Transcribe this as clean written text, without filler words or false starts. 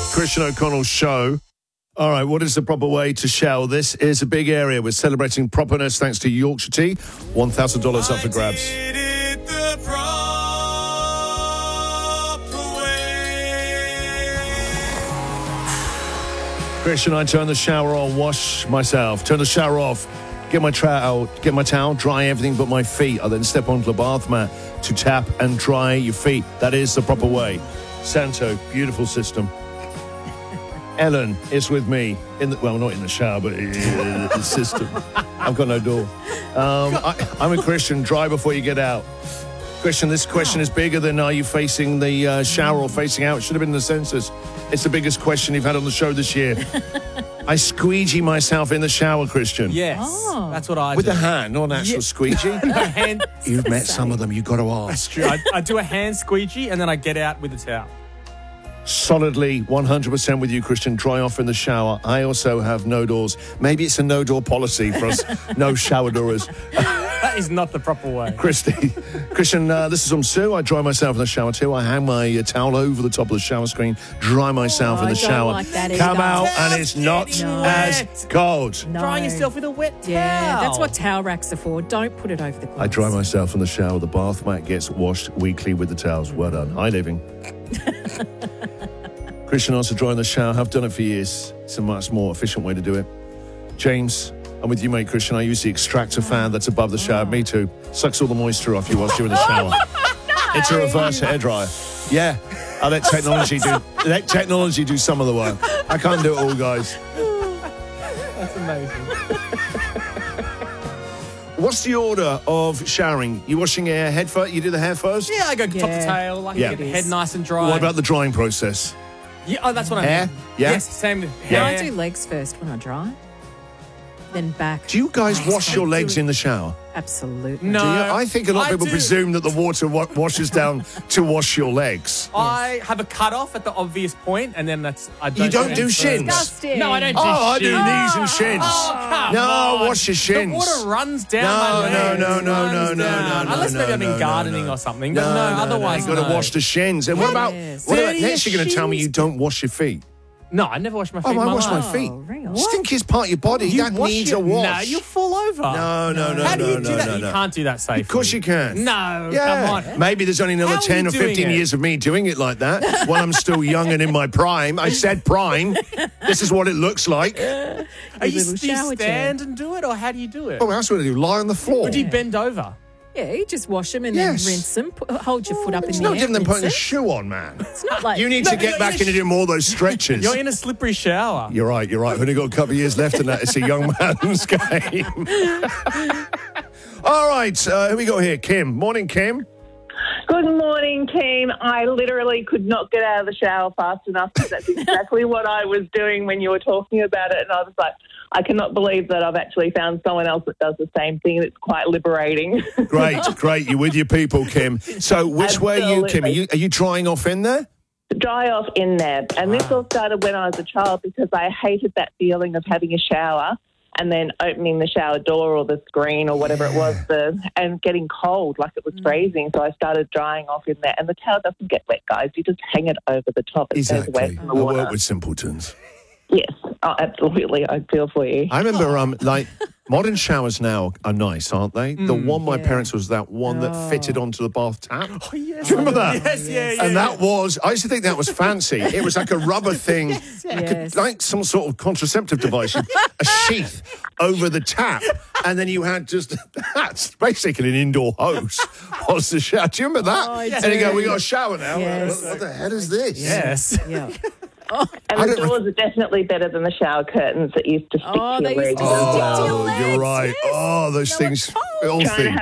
Christian O'Connell's show. All right, what is the proper way to shower? This is a big area. We're celebrating properness thanks to Yorkshire Tea. $1,000 up for grabs. Christian, I turn the shower on, wash myself, turn the shower off, get my towel, dry everything but my feet. I then step onto the bath mat to tap and dry your feet. That is the proper way. Santo, beautiful system. Ellen is with me not in the shower, but in the system. I've got no door. I'm a Christian. Dry before you get out. Christian, this question is bigger than are you facing the shower or facing out? It should have been the census. It's the biggest question you've had on the show this year. I squeegee myself in the shower, Christian. Yes, that's what I do. With a hand, not an actual squeegee. No, hand. You've met some of them. You've got to ask. True. I do a hand squeegee and then I get out with the towel. Solidly 100% with you, Christian. Dry off in the shower. I also have no doors. Maybe it's a no-door policy for us. No shower doors. That is not the proper way. Christian, this is Sue. I dry myself in the shower too. I hang my towel over the top of the shower screen, dry myself in the shower. Like that Come either. out and it's not as cold. No. Drying yourself with a wet towel. Yeah, that's what towel racks are for. Don't put it over the clothes. I dry myself in the shower. The bath mat gets washed weekly with the towels. Well done. Hi, living. Christian also dry in the shower. I've done it for years. It's a much more efficient way to do it. James, I'm with you, mate, Christian. I use the extractor fan that's above the shower. Me too. Sucks all the moisture off you whilst you're in the shower. It's a reverse hairdryer. Yeah. I let technology do some of the work. I can't do it all, guys. That's amazing. What's the order of showering? You washing your head first? You do the hair first? Yeah, I go top to tail. Like get the head nice and dry. What about the drying process? Yeah, that's what I mean. Hair? Yeah? Yes, same with Yeah, hair. I do legs first when I dry, then back. Do you guys wash your legs in the shower? Absolutely. No. Do you? I think a lot of people do. presume that the water washes down to wash your legs. I have a cut off at the obvious point, and then I don't. You don't do it shins? Disgusting. No, I don't do Oh, I do shins. knees and shins. Oh, come No, on. wash your shins. The water runs down my legs. No. Unless maybe I've been gardening or something, but no, otherwise You've got to no. wash the shins. And what about Yes. Dirty next? You're going to tell me shins. you don't wash your feet. No, I never wash my feet. Oh, I in my wash my life. feet. really? Stinkiest part of your body. That needs a wash. No, you'll fall over. No. How do you do that? no. You can't do that safely. Of course you can. No, Yeah. come on. Maybe there's only another How are 10 you or doing 15 it? years of me doing it like that when I'm still young and in my prime. I said prime. This is what it looks like. Are you, little do you shower stand and do it, or how do you do it? Oh, that's what I do. Lie on the floor. Or do you bend over? Yeah, you just wash them and Yes. then rinse them. Hold your foot up in It's the no air. different than putting a rinse it. shoe on, man. It's not like You need to get back into doing more of those stretches. You're in a slippery shower. You're right. We've only got a couple of years left in that. It's a young man's game. All right, who we got here? Kim. Morning, Kim. Good morning, team. I literally could not get out of the shower fast enough because that's exactly what I was doing when you were talking about it. And I was like, I cannot believe that I've actually found someone else that does the same thing. It's quite liberating. Great. You're with your people, Kim. So which way are you, Kim? Are you drying off in there? Dry off in there. And this all started when I was a child because I hated that feeling of having a shower and then opening the shower door or the screen or whatever it was and getting cold, like it was freezing. So I started drying off in there. And the towel doesn't get wet, guys. You just hang it over the top. It stays away from the I water. work with simpletons. Yes, absolutely. I feel for you. I remember, modern showers now are nice, aren't they? The one my parents was that one that fitted onto the bath tap. Oh, yes. Do you remember that? Yes, yeah. And that was, I used to think that was fancy. It was like a rubber thing, Yes. like some sort of contraceptive device, a sheath over the tap. And then you had just, that's basically an indoor hose. Was the shower. Do you remember that? Oh, I and you do. go, we got a shower now. Yes. What the hell is this? Yes. Yeah. And the doors are definitely better than the shower curtains that used to stick to they your used legs. to stick to your Oh, legs. you're right. Yes. Oh, those They were things, cold. filthy. Trying to have